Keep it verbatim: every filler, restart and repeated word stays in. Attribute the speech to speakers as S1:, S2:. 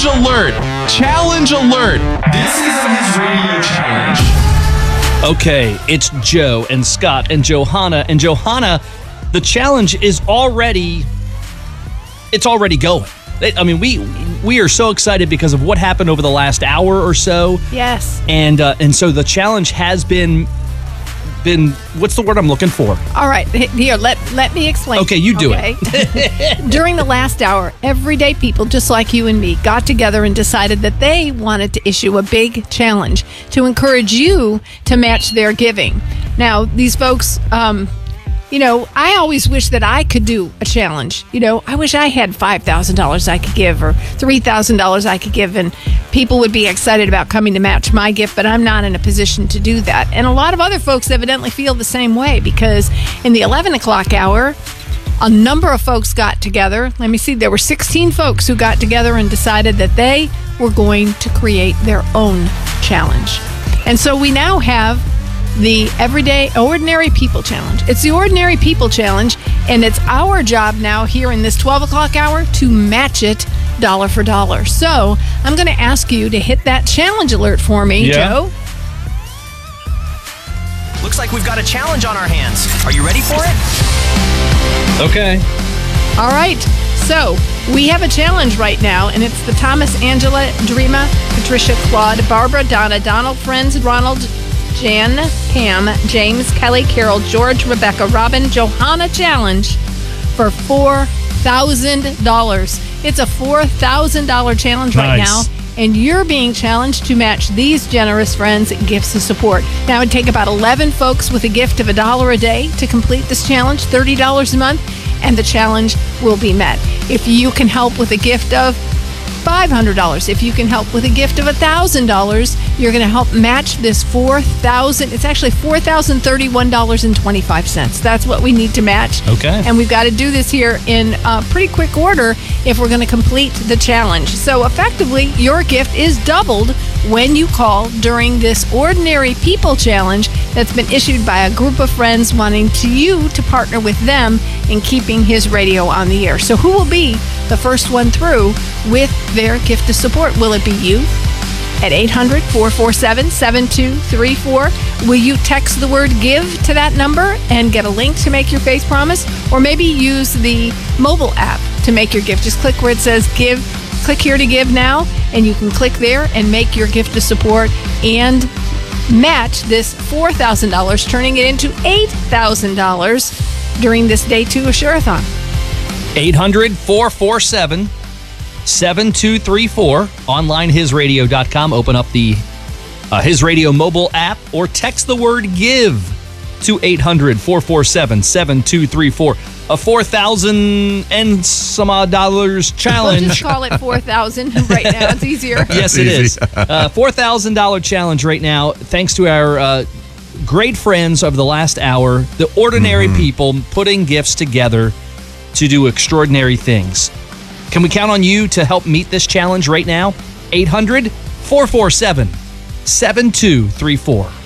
S1: Challenge alert! Challenge alert! This is the His Radio Challenge.
S2: Okay, it's Joe and Scott and Johanna. And Johanna, the challenge is already, it's already going. I mean, we we are so excited because of what happened over the last hour or so.
S3: Yes.
S2: And uh, and so the challenge has been, been what's the word I'm looking for?
S3: All right, here, let, let me explain.
S2: Okay, you do
S3: okay?
S2: it.
S3: During the last hour, everyday people just like you and me got together and decided that they wanted to issue a big challenge to encourage you to match their giving. Now, these folks, um, you know, I always wish that I could do a challenge. You know, I wish I had five thousand dollars I could give or three thousand dollars I could give, and people would be excited about coming to match my gift, but I'm not in a position to do that. And a lot of other folks evidently feel the same way, because in the eleven o'clock hour, a number of folks got together. Let me see, there were sixteen folks who got together and decided that they were going to create their own challenge. And so we now have the Everyday Ordinary People Challenge. It's the Ordinary People Challenge, and it's our job now here in this twelve o'clock hour to match it dollar for dollar. So I'm going to ask you to hit that challenge alert for me,
S2: Yeah.
S3: Joe.
S4: Looks like we've got a challenge on our hands. Are you ready for it?
S2: Okay.
S3: All right. So we have a challenge right now, and it's the Thomas, Angela, Dreama, Patricia, Claude, Barbara, Donna, Donald, Friends, Ronald, Jan, Pam, James, Kelly, Carol, George, Rebecca, Robin, Johanna challenge for four thousand dollars. It's a four thousand dollars challenge right
S2: Nice.
S3: now, and you're being challenged to match these generous friends' gifts of support. Now, it'd take about eleven folks with a gift of a dollar a day to complete this challenge, thirty dollars a month, and the challenge will be met. If you can help with a gift of five hundred dollars. If you can help with a gift of one thousand dollars, you're going to help match this four thousand dollars. It's actually four thousand thirty-one dollars and twenty-five cents. That's what we need to match.
S2: Okay.
S3: And we've got to do this here in uh, pretty quick order if we're going to complete the challenge. So effectively, your gift is doubled when you call during this Ordinary People Challenge that's been issued by a group of friends wanting to you to partner with them in keeping his radio on the air. So who will be the first one through with their gift of support? Will it be you? At eight hundred, four four seven, seven two three four. Will you text the word GIVE to that number and get a link to make your faith promise? Or maybe use the mobile app to make your gift. Just click where it says GIVE. Click here to give now, and you can click there and make your gift of support and match this four thousand dollars, turning it into eight thousand dollars during this day two of Share-a-thon.
S2: eight hundred, four four seven, seven two three four. Online, his radio dot com. Open up the uh, His Radio mobile app or text the word GIVE to eight hundred, four four seven, seven two three four. A four thousand and some odd dollars challenge.
S3: We'll just call it four thousand right now. It's easier.
S2: Yes, it is. Uh, four thousand dollars challenge right now, thanks to our uh, great friends of the last hour, the ordinary
S5: Mm-hmm.
S2: people putting gifts together to do extraordinary things. Can we count on you to help meet this challenge right now? eight hundred, four four seven, seven two three four.